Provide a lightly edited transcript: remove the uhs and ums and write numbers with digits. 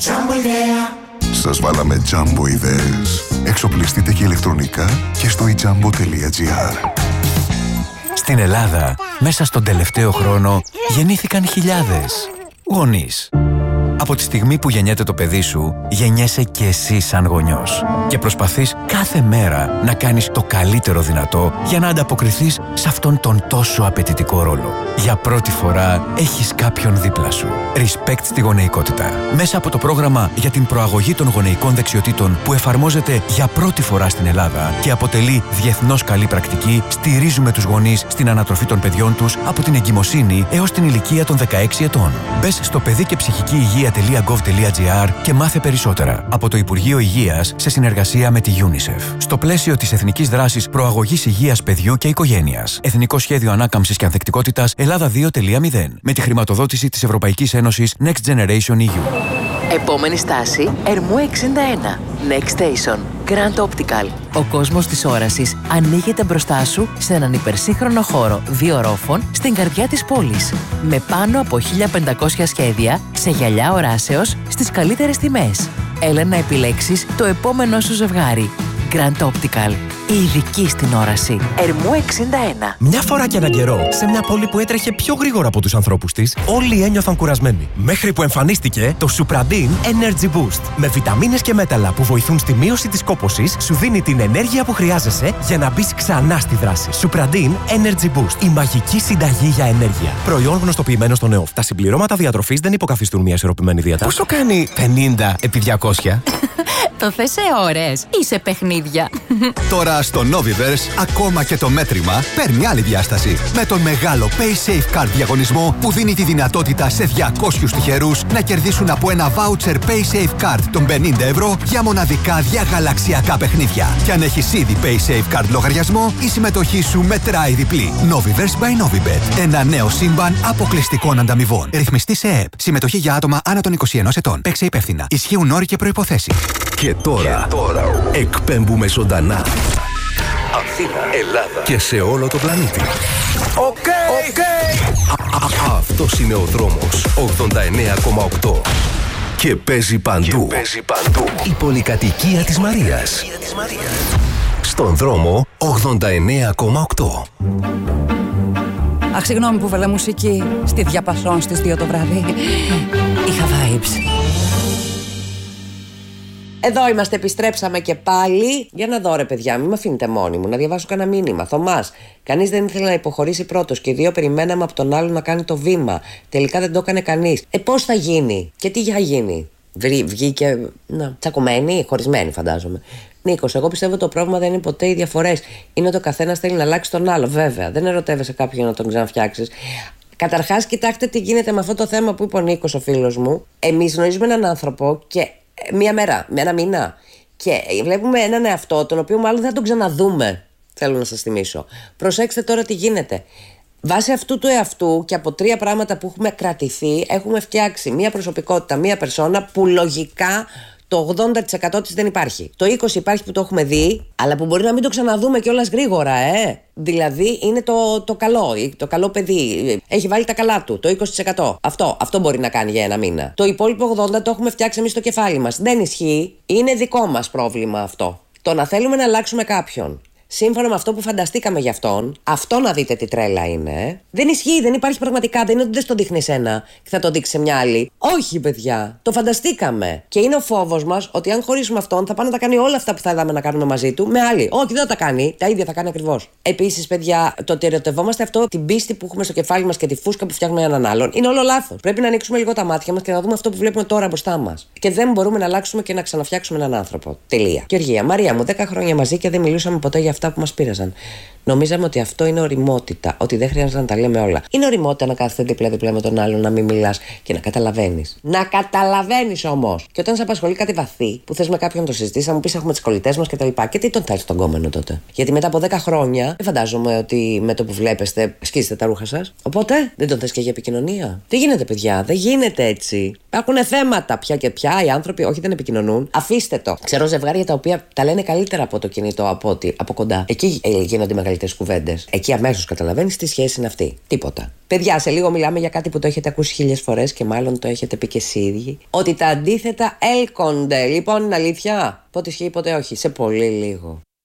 Σας βάλαμε Jumbo ιδέες. Εξοπλιστείτε και ηλεκτρονικά και στο ijumbo.gr. Στην Ελλάδα, μέσα στον τελευταίο χρόνο, γεννήθηκαν χιλιάδες γονείς. Από τη στιγμή που γεννιέται το παιδί σου, γεννιέσαι και εσύ σαν γονιός. Και προσπαθείς κάθε μέρα να κάνεις το καλύτερο δυνατό για να ανταποκριθείς σε αυτόν τον τόσο απαιτητικό ρόλο. Για πρώτη φορά έχεις κάποιον δίπλα σου. Respect στη γονεϊκότητα. Μέσα από το πρόγραμμα για την προαγωγή των γονεϊκών δεξιοτήτων που εφαρμόζεται για πρώτη φορά στην Ελλάδα και αποτελεί διεθνώς καλή πρακτική, στηρίζουμε τους γονείς στην ανατροφή των παιδιών τους από την εγκυμοσύνη έως την ηλικία των 16 ετών. Μπες στο παιδί και ψυχική υγεία.gov.gr και μάθε περισσότερα από το Υπουργείο Υγείας σε συνεργασία με τη UNICEF. Στο πλαίσιο της Εθνικής Δράσης Προαγωγής Υγείας Παιδιού και Οικογένειας. Εθνικό Σχέδιο Ανάκαμψης και Ανθεκτικότητας Ελλάδα 2.0 με τη χρηματοδότηση της Ευρωπαϊκής Ένωσης Next Generation EU. Επόμενη στάση, Ερμού 61. Next Station, Grand Optical. Ο κόσμος της όρασης ανοίγεται μπροστά σου σε έναν υπερσύγχρονο χώρο 2 ορόφων στην καρδιά της πόλης. Με πάνω από 1.500 σχέδια σε γυαλιά οράσεως στις καλύτερες τιμές. Έλα να επιλέξεις το επόμενό σου ζευγάρι. Grand Optical. Η ειδική στην όραση. Ερμού 61. Μια φορά και έναν καιρό, σε μια πόλη που έτρεχε πιο γρήγορα από τους ανθρώπους της, όλοι ένιωθαν κουρασμένοι. Μέχρι που εμφανίστηκε το Supradin Energy Boost. Με βιταμίνες και μέταλλα που βοηθούν στη μείωση της κόπωσης, σου δίνει την ενέργεια που χρειάζεσαι για να μπεις ξανά στη δράση. Supradin Energy Boost. Η μαγική συνταγή για ενέργεια. Προϊόν γνωστοποιημένο στο ΝΕΟΦ. Τα συμπληρώματα διατροφής δεν υποκαθιστούν μια ισορροπημένη δίαιτα. Πόσο κάνει 50 επί 200? Το θες σε ώρες ή σε παιχνίδια? Τώρα στο Noviverse, ακόμα και το μέτρημα παίρνει άλλη διάσταση. Με τον μεγάλο PaySafe Card διαγωνισμό που δίνει τη δυνατότητα σε 200 τυχερούς να κερδίσουν από ένα voucher PaySafe Card των 50 ευρώ για μοναδικά διαγαλαξιακά παιχνίδια. Και αν έχεις ήδη PaySafe Card λογαριασμό, η συμμετοχή σου μετράει διπλή. Noviverse by Novibet. Ένα νέο σύμπαν αποκλειστικών ανταμοιβών. Ρυθμιστή σε ΕΕΠ. Συμμετοχή για άτομα άνω των 21 ετών. Παίξε υπεύθυνα. Ισχύουν όροι και προϋποθέσεις. Και τώρα εκπέμπουμε ζωντανά Αθήνα, Ελλάδα και σε όλο το πλανήτη. Αυτός είναι ο δρόμος 89,8 και παίζει παντού. Η πολυκατοικία της Μαρίας. Στον δρόμο 89,8. Αχ, συγγνώμη που βάλα μουσική στη διαπασόν στις 2 το βράδυ. Είχα vibes. Εδώ είμαστε, επιστρέψαμε και πάλι. Για να δω, ρε παιδιά, μην με αφήνετε μόνοι μου, να διαβάσω κανένα μήνυμα. Θωμάς, κανείς δεν ήθελε να υποχωρήσει πρώτος και οι 2 περιμέναμε από τον άλλο να κάνει το βήμα. Τελικά δεν το έκανε κανείς. Πώς θα γίνει και τι θα γίνει? Βγήκε τσακωμένη, χωρισμένη, φαντάζομαι. Νίκος, εγώ πιστεύω το πρόβλημα δεν είναι ποτέ οι διαφορές. Είναι ότι ο καθένας θέλει να αλλάξει τον άλλο. Βέβαια, δεν ερωτεύεσαι κάποιον για να τον ξαναφτιάξεις. Καταρχάς, κοιτάξτε τι γίνεται με αυτό το θέμα που είπε ο Νίκος, ο φίλος μου. Εμείς γνωρίζουμε έναν άνθρωπο και μία μέρα, με ένα μήνα. Και βλέπουμε έναν εαυτό, τον οποίο μάλλον δεν θα τον ξαναδούμε. Θέλω να σας θυμίσω. Προσέξτε τώρα τι γίνεται. Βάσει αυτού του εαυτού και από 3 πράγματα που έχουμε κρατηθεί, έχουμε φτιάξει μία προσωπικότητα, μία περσόνα που λογικά το 80% της δεν υπάρχει. Το 20% υπάρχει που το έχουμε δει, αλλά που μπορεί να μην το ξαναδούμε κιόλας γρήγορα, Δηλαδή είναι το καλό παιδί. Έχει βάλει τα καλά του, το 20%. Αυτό μπορεί να κάνει για ένα μήνα. Το υπόλοιπο 80% το έχουμε φτιάξει εμείς στο κεφάλι μας. Δεν ισχύει. Είναι δικό μας πρόβλημα αυτό. Το να θέλουμε να αλλάξουμε κάποιον σύμφωνα με αυτό που φανταστήκαμε για αυτόν, αυτό να δείτε τι τρέλα είναι. Δεν ισχύει, δεν υπάρχει πραγματικά. Δεν είναι ότι δεν στο δείχνει ένα και θα το δείξει σε μια άλλη. Όχι, παιδιά. Το φανταστήκαμε. Και είναι ο φόβος μας ότι αν χωρίσουμε αυτόν, θα πάνε να τα κάνει όλα αυτά που θα είδαμε να κάνουμε μαζί του με άλλη. Όχι, δεν θα τα κάνει. Τα ίδια θα κάνει ακριβώς. Επίσης, παιδιά, το ότι ερωτευόμαστε αυτό, την πίστη που έχουμε στο κεφάλι μας και τη φούσκα που φτιάχνουμε έναν άλλον, είναι όλο λάθος. Πρέπει να ανοίξουμε λίγο τα μάτια μας και να δούμε αυτό που βλέπουμε τώρα μπροστά μας. Και δεν μπορούμε να αλλάξουμε και να ξαναφτιάξουμε έναν άνθρωπο. Τελεία. Γεωργία, Μαρία μου, 10 χρόνια μαζί και δεν μιλούσαμε ποτέ για αυτά που μας πείραζαν. Νομίζαμε ότι αυτό είναι ωριμότητα, ότι δεν χρειάζεται να τα λέμε όλα. Είναι ωριμότητα να κάθεσαι δίπλα-δίπλα με τον άλλον, να μην μιλάς και να καταλαβαίνεις. Να καταλαβαίνεις όμως. Και όταν σε απασχολεί κάτι βαθύ, που θες με κάποιον να το συζητήσεις, θα μου πεις: έχουμε τις κολλητές μας κτλ. Και τι τον θέλεις τον κόμενο τότε? Γιατί μετά από 10 χρόνια, δεν φαντάζομαι ότι με το που βλέπεστε σκίζετε τα ρούχα σας. Οπότε δεν τον θες και για επικοινωνία. Τι γίνεται, παιδιά, δεν γίνεται έτσι. Υπάρχουν θέματα πια και πια. Οι άνθρωποι όχι δεν επικοινωνούν. Αφήστε το. Ξέρω ζευγάρια τα οποία τα λένε καλύτερα από το κινητό από κοντά. Εκεί γίνονται οι μεγαλύτερες καλύτερες κουβέντες. Εκεί αμέσως καταλαβαίνεις τι σχέση είναι αυτή. Τίποτα. Παιδιά, σε λίγο μιλάμε για κάτι που το έχετε ακούσει 1000 φορές και μάλλον το έχετε πει και εσείς οι ίδιοι. Ότι τα αντίθετα έλκονται. Λοιπόν, είναι αλήθεια. Πότε ισχύει, πότε όχι. Σε πολύ λίγο.